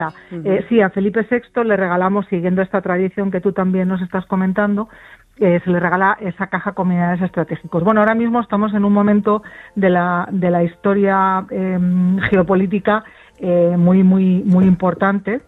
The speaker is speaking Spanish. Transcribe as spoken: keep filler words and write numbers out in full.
Uh-huh. Eh, sí, a Felipe sexto le regalamos, siguiendo esta tradición que tú también nos estás comentando, eh, se le regala esa caja con minerales estratégicos. Bueno, ahora mismo estamos en un momento de la, de la historia eh, geopolítica eh, muy, muy, muy importante.